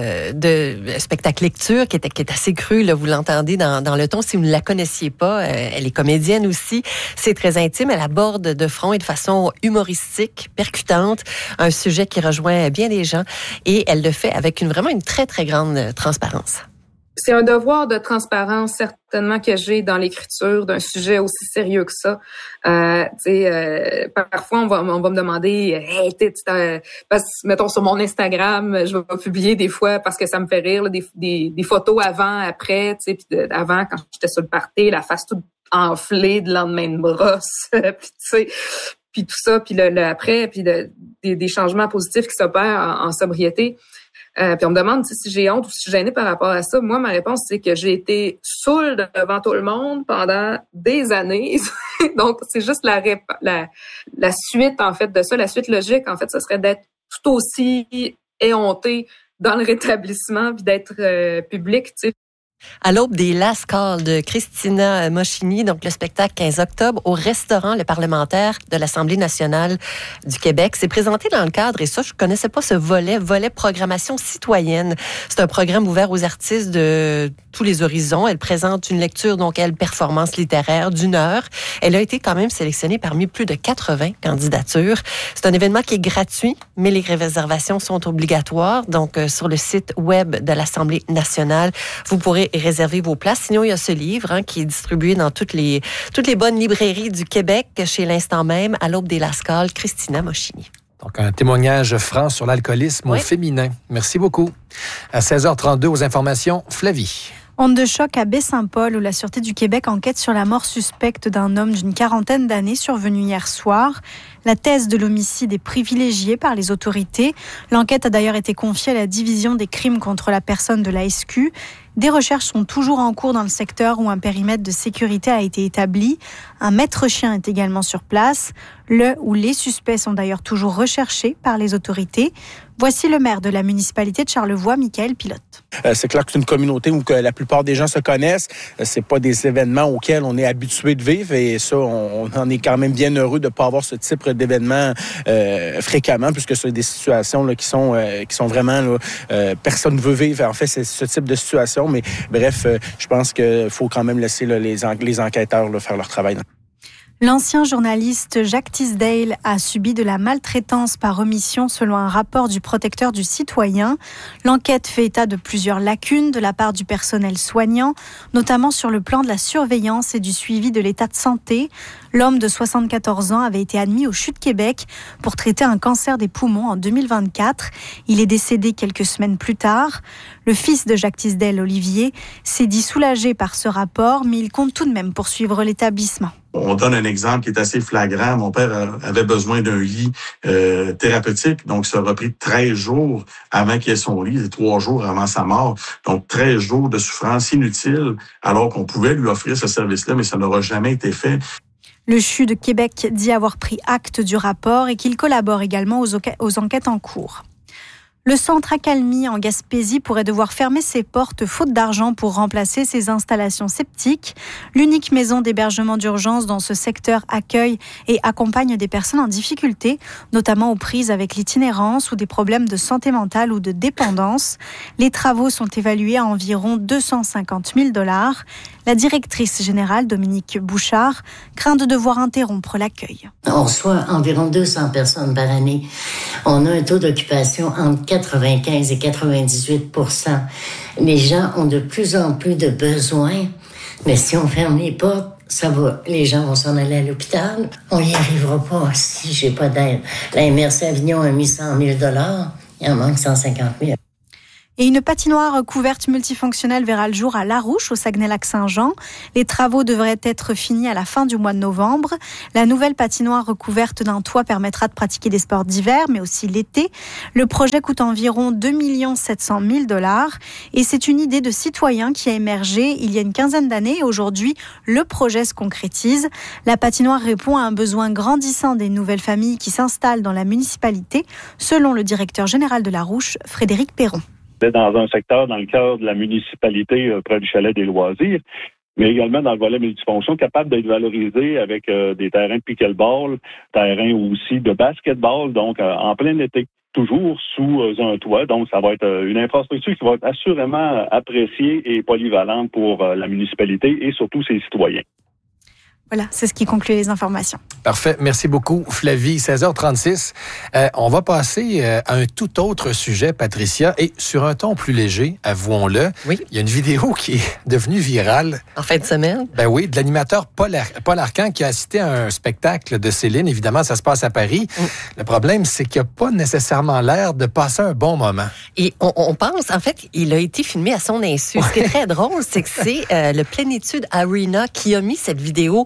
de spectacle lecture qui est, qui est assez cru, là, vous l'entendez dans, dans le ton. Si vous ne la connaissiez pas, euh, elle est comédienne aussi. C'est très intime. Elle aborde de front et de façon humoristique, percutante, un sujet qui rejoint bien les gens et elle le fait avec une vraiment une très, très grande transparence.
C'est un devoir de transparence certainement que j'ai dans l'écriture d'un sujet aussi sérieux que ça. Euh, tu sais, euh, parfois on va on va me demander, hey, t'es, t'es, parce que mettons sur mon Instagram, je vais publier des fois parce que ça me fait rire là, des, des des photos avant, après, tu sais, puis avant quand j'étais sur le party, la face toute enflée de lendemain de brosse, puis tu sais. puis tout ça, puis le, le après, puis le, des, des changements positifs qui s'opèrent en, en sobriété. Euh, puis on me demande si j'ai honte ou si je suis gênée par rapport à ça. Moi, ma réponse, c'est que j'ai été saoule devant tout le monde pendant des années. Donc, c'est juste la, la, la suite, en fait, de ça. La suite logique, en fait, ce serait d'être tout aussi éhontée dans le rétablissement puis d'être euh, public, tu sais.
À l'aube des Last Calls de Christina Moschini, donc le spectacle quinze octobre, au restaurant Le Parlementaire de l'Assemblée nationale du Québec. C'est présenté dans le cadre, et ça, je connaissais pas ce volet, volet programmation citoyenne. C'est un programme ouvert aux artistes de tous les horizons. Elle présente une lecture, donc elle, performance littéraire d'une heure. Elle a été quand même sélectionnée parmi plus de quatre-vingts candidatures. C'est un événement qui est gratuit, mais les réservations sont obligatoires. Donc, euh, sur le site web de l'Assemblée nationale, vous pourrez réserver vos places. Sinon, il y a ce livre hein, qui est distribué dans toutes les, toutes les bonnes librairies du Québec chez l'instant même, à l'aube des Last Calls, Christina Moschini.
Donc, un témoignage franc sur l'alcoolisme oui. au féminin. Merci beaucoup. À seize heures trente-deux, aux informations, Flavie.
Onde de choc à Baie-Saint-Paul, où la Sûreté du Québec enquête sur la mort suspecte d'un homme d'une quarantaine d'années survenu hier soir. La thèse de l'homicide est privilégiée par les autorités. L'enquête a d'ailleurs été confiée à la division des crimes contre la personne de l'A S Q. Des recherches sont toujours en cours dans le secteur où un périmètre de sécurité a été établi. Un maître-chien est également sur place. Le ou les suspects sont d'ailleurs toujours recherchés par les autorités. Voici le maire de la municipalité de Charlevoix, Michael Pilote.
Euh, c'est clair que c'est une communauté où que la plupart des gens se connaissent. Euh, c'est pas des événements auxquels on est habitué de vivre et ça, on, on en est quand même bien heureux de ne pas avoir ce type d'événements euh, fréquemment puisque c'est des situations là, qui sont euh, qui sont vraiment là, euh, personne ne veut vivre. En fait, c'est ce type de situation. Mais bref, euh, je pense qu'il faut quand même laisser là, les, en, les enquêteurs là, faire leur travail.
L'ancien journaliste Jacques Tisdale a subi de la maltraitance par omission selon un rapport du protecteur du citoyen. L'enquête fait état de plusieurs lacunes de la part du personnel soignant, notamment sur le plan de la surveillance et du suivi de l'état de santé. L'homme de soixante-quatorze ans avait été admis au C H U de Québec pour traiter un cancer des poumons en deux mille vingt-quatre. Il est décédé quelques semaines plus tard. Le fils de Jacques Tisdale, Olivier, s'est dit soulagé par ce rapport, mais il compte tout de même poursuivre l'établissement.
On donne un exemple qui est assez flagrant. Mon père avait besoin d'un lit euh, thérapeutique, donc ça aura pris treize jours avant qu'il ait son lit, et trois jours avant sa mort. Donc treize jours de souffrance inutile, alors qu'on pouvait lui offrir ce service-là, mais ça n'aura jamais été fait.
Le C H U de Québec dit avoir pris acte du rapport et qu'il collabore également aux, aux enquêtes en cours. Le centre Accalmie en Gaspésie pourrait devoir fermer ses portes faute d'argent pour remplacer ses installations septiques. L'unique maison d'hébergement d'urgence dans ce secteur accueille et accompagne des personnes en difficulté, notamment aux prises avec l'itinérance ou des problèmes de santé mentale ou de dépendance. Les travaux sont évalués à environ deux cent cinquante mille dollars. La directrice générale, Dominique Bouchard, craint de devoir interrompre l'accueil.
On reçoit environ deux cents personnes par année. On a un taux d'occupation entre quatre-vingt-quinze et quatre-vingt-dix-huit pour cent. Les gens ont de plus en plus de besoins, mais si on ferme les portes, ça va. Les gens vont s'en aller à l'hôpital. On n'y arrivera pas si j'ai pas d'aide. La M R C Avignon a mis cent mille dollars, il en manque cent cinquante mille.
Et une patinoire couverte multifonctionnelle verra le jour à Larouche, au Saguenay-Lac-Saint-Jean. Les travaux devraient être finis à la fin du mois de novembre. La nouvelle patinoire recouverte d'un toit permettra de pratiquer des sports d'hiver, mais aussi l'été. Le projet coûte environ deux millions sept cent mille dollars. Et c'est une idée de citoyen qui a émergé il y a une quinzaine d'années. Et aujourd'hui, le projet se concrétise. La patinoire répond à un besoin grandissant des nouvelles familles qui s'installent dans la municipalité, selon le directeur général de Larouche, Frédéric Perron.
Dans un secteur dans le cœur de la municipalité euh, près du chalet des loisirs, mais également dans le volet multifonction, capable d'être valorisé avec euh, des terrains de pickleball, terrains aussi de basketball, donc euh, en plein été, toujours sous euh, un toit. Donc, ça va être euh, une infrastructure qui va être assurément appréciée et polyvalente pour euh, la municipalité et surtout ses citoyens.
Voilà, c'est ce qui conclut les informations.
Parfait. Merci beaucoup, Flavie. seize heures trente-six. Euh, on va passer euh, à un tout autre sujet, Patricia, et sur un ton plus léger, avouons-le.
Oui. Il
y a une vidéo qui est devenue virale.
En fin de semaine?
Ben oui, de l'animateur Paul, Ar- Paul Arcand qui a assisté à un spectacle de Céline. Évidemment, ça se passe à Paris. Mm. Le problème, c'est qu'il n'a pas nécessairement l'air de passer un bon moment.
Et on, on pense, en fait, il a été filmé à son insu. Ouais. Ce qui est très drôle, c'est que c'est euh, le Plénitude Arena qui a mis cette vidéo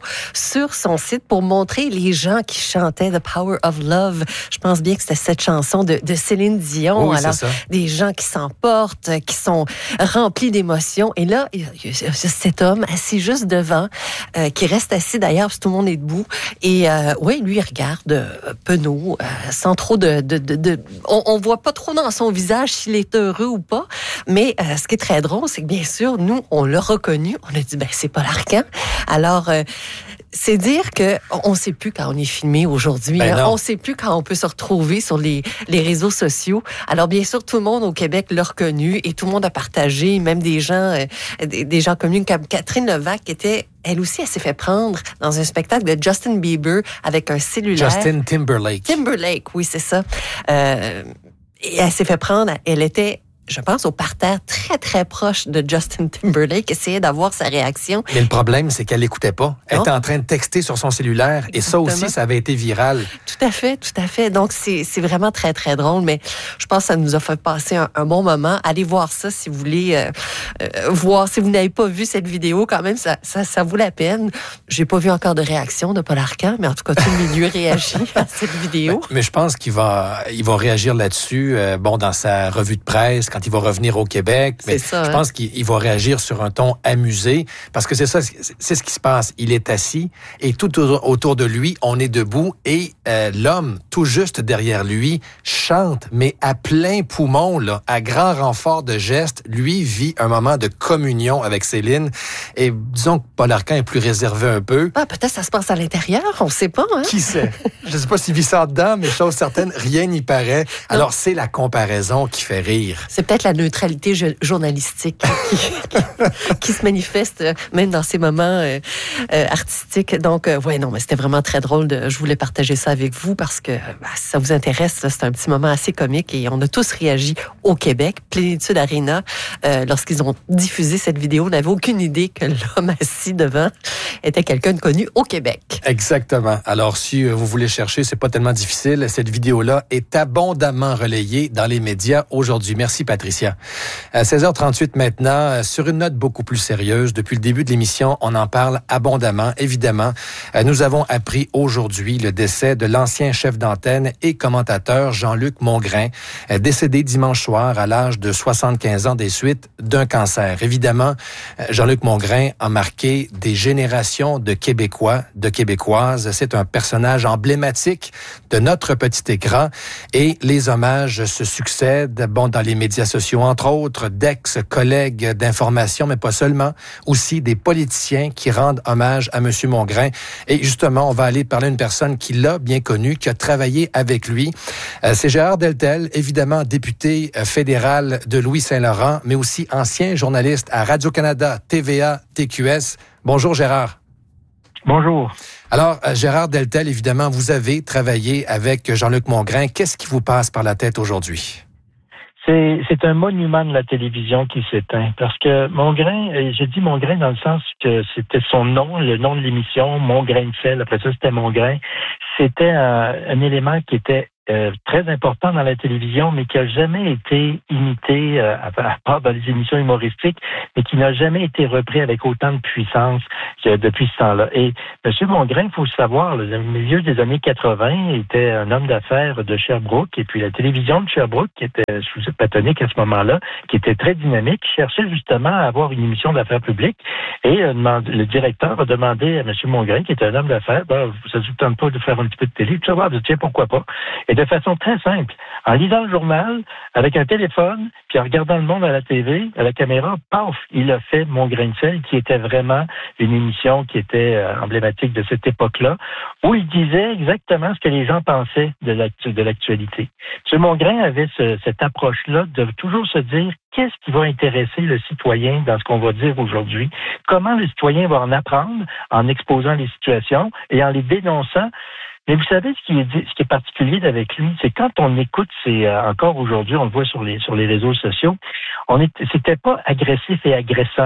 sur son site pour montrer les gens qui chantaient The Power of Love. Je pense bien que c'était cette chanson de, de Céline Dion.
Oui,
Alors,
c'est ça.
des gens qui s'emportent, qui sont remplis d'émotions. Et là, il y a cet homme assis juste devant, euh, qui reste assis d'ailleurs, parce que tout le monde est debout. Et euh, oui, lui, il regarde euh, penaud, euh, sans trop de... de, de, de on, on voit pas trop dans son visage s'il est heureux ou pas. Mais euh, ce qui est très drôle, c'est que bien sûr, nous, on l'a reconnu. On a dit, ben c'est Paul Arcand. Alors... Euh, c'est dire que on sait plus quand on est filmé aujourd'hui.
Ben
hein. On sait plus quand on peut se retrouver sur les, les réseaux sociaux. Alors, bien sûr, tout le monde au Québec l'a reconnu et tout le monde a partagé, même des gens, euh, des, des gens connus comme Catherine Levac, qui était, elle aussi, elle s'est fait prendre dans un spectacle de Justin Bieber avec un cellulaire.
Justin Timberlake.
Timberlake, oui, c'est ça. Euh, et elle s'est fait prendre, elle était... je pense, au parterre très, très proche de Justin Timberlake, essayait d'avoir sa réaction.
Mais le problème, c'est qu'elle l'écoutait pas. Elle non. était en train de texter sur son cellulaire. Exactement. Et ça aussi, ça avait été viral.
Tout à fait, tout à fait. Donc, c'est, c'est vraiment très, très drôle. Mais je pense que ça nous a fait passer un, un bon moment. Allez voir ça si vous voulez euh, euh, voir. Si vous n'avez pas vu cette vidéo, quand même, ça, ça, ça vaut la peine. J'ai pas vu encore de réaction de Paul Arcand, mais en tout cas, tout le milieu réagit à cette vidéo.
Mais, mais je pense qu'il va, il va réagir là-dessus, euh, bon, dans sa revue de presse, quand il va revenir au Québec. Mais
ça,
je
hein?
pense qu'il va réagir sur un ton amusé, parce que c'est ça, c'est ce qui se passe. Il est assis et tout autour de lui, on est debout et euh, l'homme, tout juste derrière lui, chante, mais à plein poumon, là, à grand renfort de gestes. Lui vit un moment de communion avec Céline. Et disons que Paul Arcand est plus réservé un peu.
Ah, peut-être ça se passe à l'intérieur, on ne sait pas. Hein?
Qui sait? Je ne sais pas s'il vit ça dedans, mais chose certaine, rien n'y paraît. Alors, non. C'est la comparaison qui fait rire.
C'est peut-être la neutralité journalistique qui, qui, qui se manifeste même dans ces moments euh, euh, artistiques. Donc, euh, ouais, non, mais c'était vraiment très drôle. De, je voulais partager ça avec vous parce que bah, si ça vous intéresse, là, c'est un petit moment assez comique et on a tous réagi au Québec. Plénitude Arena, euh, lorsqu'ils ont diffusé cette vidéo, on n'avait aucune idée que l'homme assis devant était quelqu'un de connu au Québec.
Exactement. Alors, si vous voulez chercher, c'est pas tellement difficile. Cette vidéo-là est abondamment relayée dans les médias aujourd'hui. Merci, Patricia. À seize heures trente-huit maintenant, sur une note beaucoup plus sérieuse, depuis le début de l'émission, on en parle abondamment, évidemment. Nous avons appris aujourd'hui le décès de l'ancien chef d'antenne et commentateur Jean-Luc Mongrain, décédé dimanche soir à l'âge de soixante-quinze ans des suites d'un cancer. Évidemment, Jean-Luc Mongrain a marqué des générations de Québécois, de Québécoises. C'est un personnage emblématique de notre petit écran et les hommages se succèdent, bon, dans les médias sociaux, entre autres, d'ex-collègues d'information, mais pas seulement, aussi des politiciens qui rendent hommage à M. Mongrain. Et justement, on va aller parler à une personne qui l'a bien connu, qui a travaillé avec lui. Euh, c'est Gérard Deltel, évidemment député fédéral de Louis-Saint-Laurent, mais aussi ancien journaliste à Radio-Canada, T V A, T Q S. Bonjour Gérard.
Bonjour.
Alors, Gérard Deltel, évidemment, vous avez travaillé avec Jean-Luc Mongrain. Qu'est-ce qui vous passe par la tête aujourd'hui?
C'est, c'est un monument de la télévision qui s'éteint. Parce que Mongrain, j'ai dit Mongrain dans le sens que c'était son nom, le nom de l'émission, Mongrain de sel. Après ça, c'était Mongrain. C'était un, un élément qui était Euh, très important dans la télévision, mais qui n'a jamais été imité, euh, à, à part dans les émissions humoristiques, mais qui n'a jamais été repris avec autant de puissance que depuis ce temps-là. Et M. Mongrain, il faut le savoir, là, au milieu des années quatre-vingt, il était un homme d'affaires de Sherbrooke, et puis la télévision de Sherbrooke, qui était sous patonique à ce moment-là, qui était très dynamique, cherchait justement à avoir une émission d'affaires publiques, et euh, le directeur a demandé à M. Mongrain, qui était un homme d'affaires, ben, ça ne vous tente pas de faire un petit peu de télé, tu vas voir, tiens, pourquoi pas? Et de façon très simple, en lisant le journal, avec un téléphone, puis en regardant le monde à la T V, à la caméra, paf, il a fait Mongrain de sel, qui était vraiment une émission qui était euh, emblématique de cette époque-là, où il disait exactement ce que les gens pensaient de, l'actu- de l'actualité. M. Mongrain avait ce, cette approche-là de toujours se dire qu'est-ce qui va intéresser le citoyen dans ce qu'on va dire aujourd'hui, comment le citoyen va en apprendre en exposant les situations et en les dénonçant. Mais vous savez, ce qui est, ce qui est particulier avec lui, c'est quand on écoute, c'est euh, encore aujourd'hui, on le voit sur les sur les réseaux sociaux, on est, c'était pas agressif et agressant.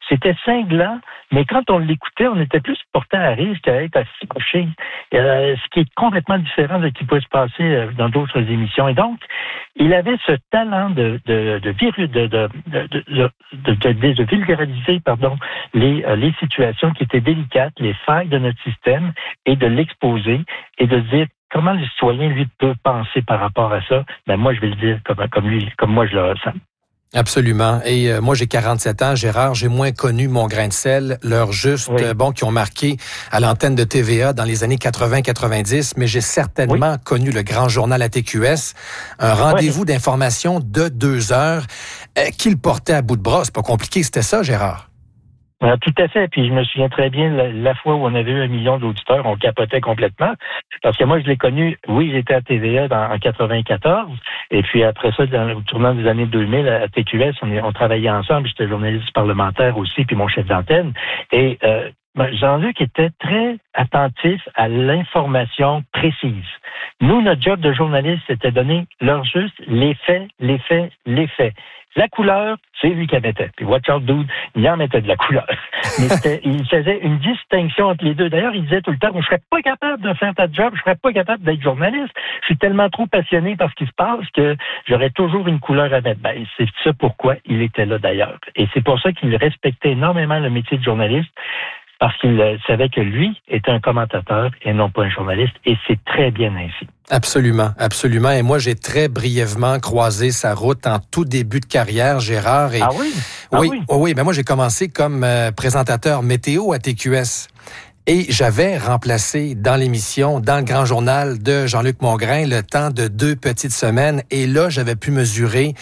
C'était cinglant, mais quand on l'écoutait, on était plus porté à rire qu'à être assis couché. Euh, ce qui est complètement différent de ce qui pouvait se passer dans d'autres émissions. Et donc, il avait ce talent de de de de de, de, de, de, de, de vulgariser pardon les euh, les situations qui étaient délicates, les failles de notre système, et de l'exposer et de dire comment le citoyen lui peut penser par rapport à ça. Ben moi je vais le dire comme comme lui, comme moi je le ressens.
Absolument. Et euh, moi, j'ai quarante-sept ans, Gérard. J'ai moins connu Mon grain de sel, l'heure juste, oui. euh, bon, qui ont marqué à l'antenne de T V A dans les années quatre-vingts quatre-vingt-dix, mais j'ai certainement oui. connu le Grand Journal à T Q S, un rendez-vous oui. d'information de deux heures euh, qu'il portait à bout de bras. C'est pas compliqué, c'était ça, Gérard?
Alors, tout à fait. Puis je me souviens très bien la, la fois où on avait eu un million d'auditeurs, on capotait complètement. Parce que moi, je l'ai connu, oui, j'étais à T V A dans, en quatre-vingt-quatorze. Et puis après ça, dans, au tournant des années deux mille, à T Q S, on, on travaillait ensemble. J'étais journaliste parlementaire aussi, puis mon chef d'antenne. Et euh, Jean-Luc était très attentif à l'information précise. Nous, notre job de journaliste, c'était donner l'heure juste, les faits, les faits, les faits. La couleur, c'est lui qui en mettait. Puis watch out, dude, il en mettait de la couleur. Mais c'était, il faisait une distinction entre les deux. D'ailleurs, il disait tout le temps, je serais pas capable de faire ta job, je serais pas capable d'être journaliste. Je suis tellement trop passionné par ce qui se passe que j'aurais toujours une couleur à mettre. Ben, c'est ça pourquoi il était là d'ailleurs. Et c'est pour ça qu'il respectait énormément le métier de journaliste, parce qu'il savait que lui était un commentateur et non pas un journaliste, et c'est très bien ainsi.
Absolument, absolument. Et moi, j'ai très brièvement croisé sa route en tout début de carrière, Gérard. Et
ah oui? Ah
oui,
oui,
oui. oui. Ben moi, j'ai commencé comme euh, présentateur météo à T Q S. Et j'avais remplacé dans l'émission, dans le Grand Journal de Jean-Luc Mongrain, le temps de deux petites semaines. Et là, j'avais pu mesurer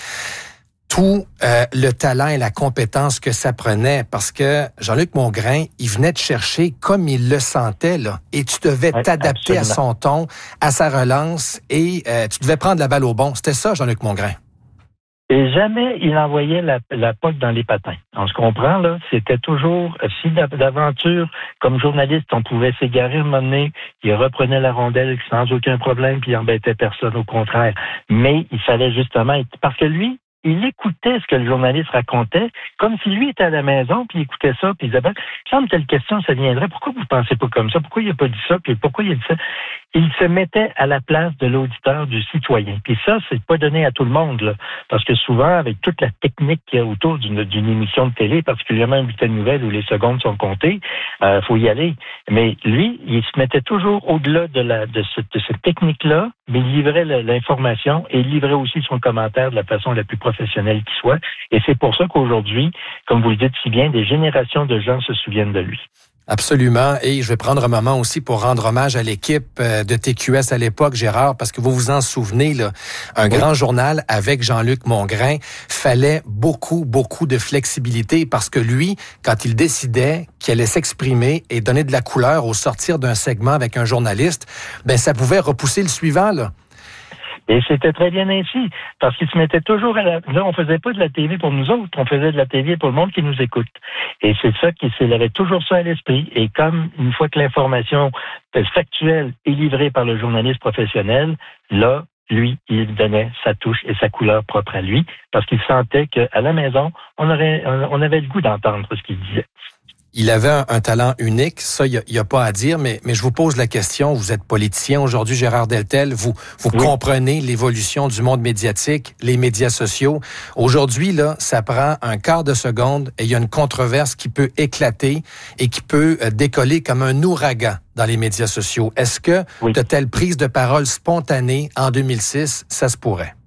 tout euh, le talent et la compétence que ça prenait, parce que Jean-Luc Mongrain, il venait te chercher comme il le sentait, là, et tu devais ouais, t'adapter absolument. à son ton, à sa relance, et euh, tu devais prendre la balle au bon. C'était ça, Jean-Luc Mongrain.
Et jamais il envoyait la, la poque dans les patins. On se comprend, là. C'était toujours, si d'aventure, comme journaliste, on pouvait s'égarer un moment donné, il reprenait la rondelle sans aucun problème, puis il embêtait personne, au contraire. Mais il fallait justement être, parce que lui, il écoutait ce que le journaliste racontait, comme si lui était à la maison, puis il écoutait ça, puis il disait, ben, il semble telle question, ça viendrait, pourquoi vous pensez pas comme ça? Pourquoi il n'a pas dit ça? Puis pourquoi il a dit ça? Il se mettait à la place de l'auditeur, du citoyen. Puis ça, c'est pas donné à tout le monde, là. Parce que souvent, avec toute la technique qu'il y a autour d'une, d'une émission de télé, particulièrement une bulletin de nouvelles où les secondes sont comptées, euh, faut y aller. Mais lui, il se mettait toujours au-delà de la, de cette, de cette technique-là, mais il livrait l'information et il livrait aussi son commentaire de la façon la plus professionnelle qui soit. Et c'est pour ça qu'aujourd'hui, comme vous le dites si bien, des générations de gens se souviennent de lui.
Absolument. Et je vais prendre un moment aussi pour rendre hommage à l'équipe de T Q S à l'époque, Gérard, parce que vous vous en souvenez, là, un oui. grand journal avec Jean-Luc Mongrain, fallait beaucoup, beaucoup de flexibilité, parce que lui, quand il décidait qu'il allait s'exprimer et donner de la couleur au sortir d'un segment avec un journaliste, ben ça pouvait repousser le suivant, là.
Et c'était très bien ainsi, parce qu'il se mettait toujours à la... Là, on faisait pas de la T V pour nous autres, on faisait de la T V pour le monde qui nous écoute. Et c'est ça qu'il avait toujours ça à l'esprit. Et comme une fois que l'information factuelle est livrée par le journaliste professionnel, là, lui, il donnait sa touche et sa couleur propre à lui, parce qu'il sentait qu'à la maison, on aurait, on avait le goût d'entendre ce qu'il disait.
Il avait un, un talent unique, ça, il n'y a, a pas à dire, mais, mais je vous pose la question, vous êtes politicien aujourd'hui, Gérard Deltel, vous, vous oui. comprenez l'évolution du monde médiatique, les médias sociaux. Aujourd'hui, là, ça prend un quart de seconde et il y a une controverse qui peut éclater et qui peut décoller comme un ouragan dans les médias sociaux. Est-ce que oui. de telles prises de parole spontanées en deux mille six, ça se pourrait?